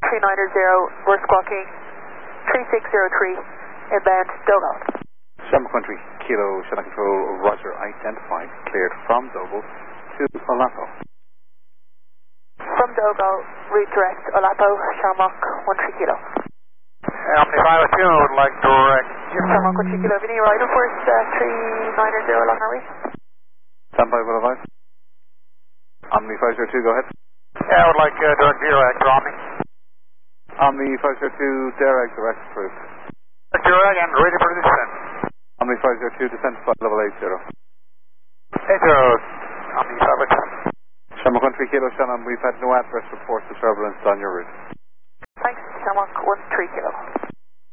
3900, we're squawking 3603, inbound Dogal. Shamrock Country, Kilo, Shannon Control, Roger, identified, cleared from Dogal to Olapo. From Dogal, route direct, Olapo, Shamrock 13 Kilo. Omni 502 would like direct. Shamrock 13 Kilo, Vinny Rider Force 3900 along our way. Stand by, will advise. Omni 502, go ahead. Yeah, I would like direct Omni. Omni 502, direct approved. Direct and ready for descent. Omni 502, descent to flight level 80. 80, Omni 502. Shamrock Country, Kilo, Shannon, we've had no adverse reports of turbulence on your route. Thanks, Shamrock 13 Kilo.